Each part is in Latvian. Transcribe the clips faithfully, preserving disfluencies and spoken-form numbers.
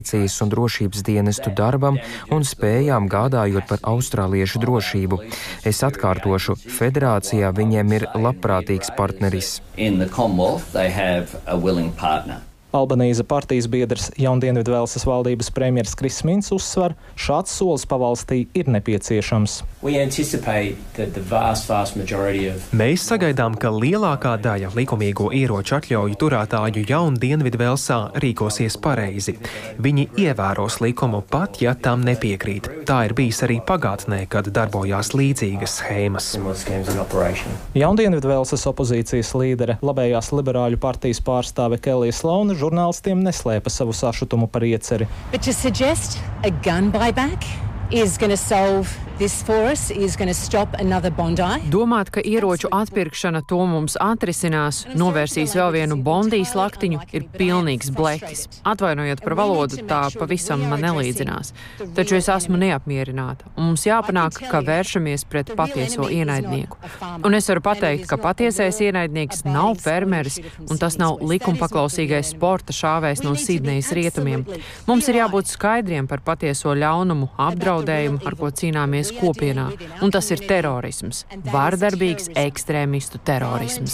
policijas un drošības dienestu darbam un spējām gādājot par austrāliešu drošību. Es atkārtošu, federācijā viņiem ir labprātīgs partneris. Albanīza partijas biedrs Jaundienvidvelsas valdības premjers Kris Mints uzsver, šāds solis pavalstī ir nepieciešams. Mēs sagaidām, ka lielākā daļa likumīgo ieroču atļauju turētāju Jaundienvidvelsā rīkosies pareizi. Viņi ievēros likumu pat, ja tam nepiekrīt. Tā ir bijis arī pagātnē, kad darbojās līdzīgas schēmas. Jaundienvidvelsas opozīcijas līdere, labējās liberāļu partijas pārstāve Kelija Slauna, žurnālistiem neslēpa savu sašutumu par ieceri. Domāt, ka ieroču atpirkšana to mums atrisinās, novērsīs vēl vienu Bondijas laktiņu, ir pilnīgs bleķis. Atvainojiet par valodu, tā pavisam man nelīdzinās. Taču es esmu neapmierināta, un mums jāpanāk, ka vēršamies pret patieso ienaidnieku. Un es varu pateikt, ka patiesais ienaidnieks nav fermeris, un tas nav likumpaklausīgais sporta šāvējs no Sidnejas rietumiem. Mums ir jābūt skaidriem par patieso ļaunumu, apdraudējumu, ar ko cīnāmies kopienā, un tas ir terorisms, vardarbīgs ekstrēmistu terorisms.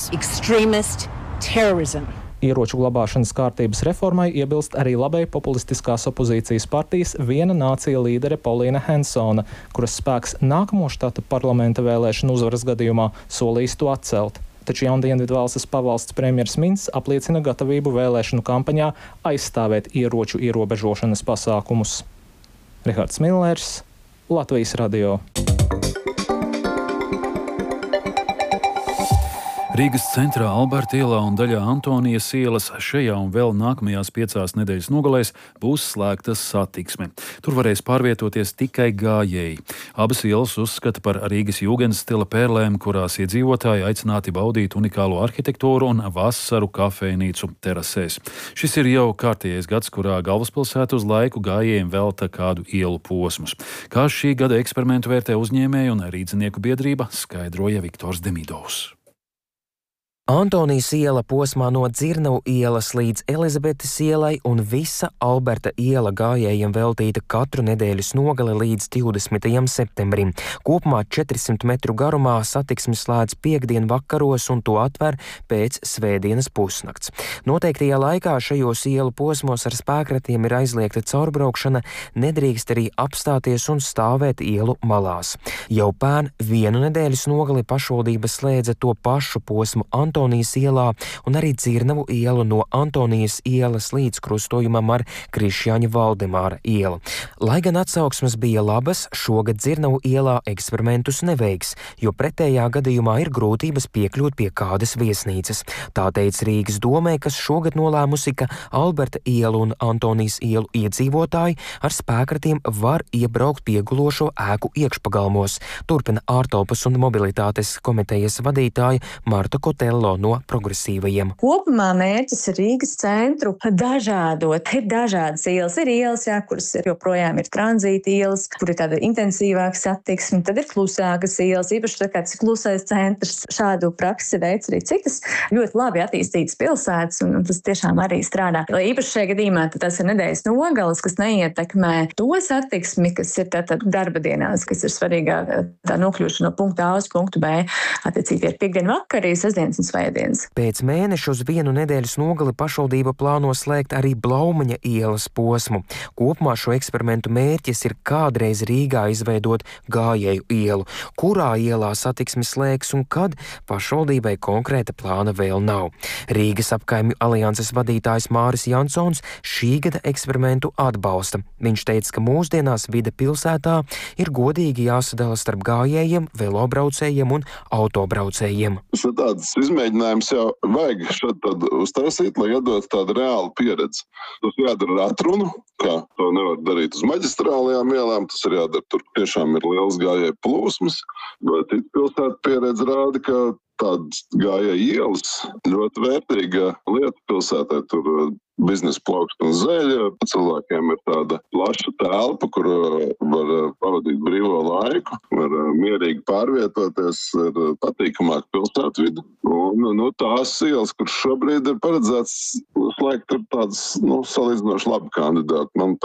Ieroču glabāšanas kārtības reformai iebilst arī labai populistiskās opozīcijas partijas Viena nācija līdere Paulīna Hensona, kuras spēks nākamo štata parlamenta vēlēšanu uzvaras gadījumā solīs to atcelt. Taču Jaundienvidvelsas pavalsts premjers Mints apliecina gatavību vēlēšanu kampaņā aizstāvēt ieroču ierobežošanas pasākumus. Rihards Millers, Latvijas radio. Rīgas centrā Alberta ielā un daļā Antonijas ielas šajā un vēl nākamajās piecās nedēļas nogalēs būs slēgta satiksme. Tur varēs pārvietoties tikai gājēji. Abas ielas uzskata par Rīgas jūgendstila pērlēm, kurās iedzīvotāji aicināti baudīt unikālo arhitektūru un vasaru kafejnīcu terasēs. Šis ir jau kārtējais gads, kurā galvaspilsēta uz laiku gājējiem velta kādu ielu posmus. Kā šī gada eksperimentu vērtē uzņēmēju un rīdzinieku biedrība, skaidroja Viktors Demidovs. Antonijas iela posmā no Dzirnavu ielas līdz Elizabetes ielai un visa Alberta iela gājējiem veltīta katru nedēļas nogali līdz divdesmitajam septembrim. Kopumā četrsimt metru garumā satiksmi slēdz piektdien vakaros un to atver pēc svētdienas pusnakts. Noteiktajā laikā šajos ielu posmos ar spēkratiem ir aizliegta caurbraukšana, nedrīkst arī apstāties un stāvēt ielu malās. Jau pērn vienu nedēļas nogali pašvaldība slēdza to pašu posmu Antonijas Antonijas ielā un arī Dzirnavu ielu no Antonijas ielas līdz krustojumam ar Krišjāņa Valdemāra ielu. Lai gan atsauksmes bija labas, šogad Dzirnavu ielā eksperimentus neveiks, jo pretējā gadījumā ir grūtības piekļūt pie kādas viesnīcas. Tā teica Rīgas domē, kas šogad nolēmusi, ka Alberta ielu un Antonijas ielu iedzīvotāji ar spēkratiem var iebraukt piegulošo ēku iekšpagalmos, turpina ārtelpas un mobilitātes komitejas vadītāja Marta Kotello no progresīvajiem. Kopumā mērķis ir Rīgas centru dažādot. Ir dažādas ielas. Ir ielas, jā, kuras ir joprojām ir tranzīta ielas, kur ir tāda intensīvāka satiksme, tad ir klusākas ielas, īpaši tā kāds klusais centrs. Šādu praksi veids arī citas ļoti labi attīstītas pilsētas, un, un tas tiešām arī strādā. Īpaši šajā gadījumā tas ir nedēļas nogales, kas neietekmē to satiksmi, kas ir tātad darba dienās, kas ir svarīgāk tā nokļūšana no punkta A uz punktu B. Attiecīgi ir piekdien vakarī, sestdienas un svētdienas. Pēc mēneša uz vienu nedēļas nogali pašvaldība plāno slēgt arī Blaumaņa ielas posmu. Kopumā šo eksperimentu mērķis ir kādreiz Rīgā izveidot gājēju ielu. Kurā ielā satiksmi slēgs un kad, pašvaldībai konkrēta plāna vēl nav. Rīgas apkaimju alianses vadītājs Māris Jansons šī gada eksperimentu atbalsta. Viņš teica, ka mūsdienās vide pilsētā ir godīgi jāsadala starp gājējiem, velobraucējiem un autobraucējiem. Tāds izmēģinājums jau vajag šeit tad uztaisīt, lai iedot tādu reālu pieredzi. Tas jādara ar atrunu, kā to nevar darīt uz maģistrālajām ielām, tas ir jādara tur tiešām ir liels gājēju plūsmas, bet pilsēta pieredze rāda, ka tādas gājēju ielas ļoti vērtīga lieta pilsētā. Tur biznesa plaukst un zeļa, cilvēkiem ir tāda plaša telpa, kur var pavadīt brīvo laiku, var mierīgi pārvietoties, ir patīkamāk pilsētvide. Un nu, tās ielas, kur šobrīd ir paredzēts pašlaik tur tāds, nu, salīdzinoši labi kandidāti. Man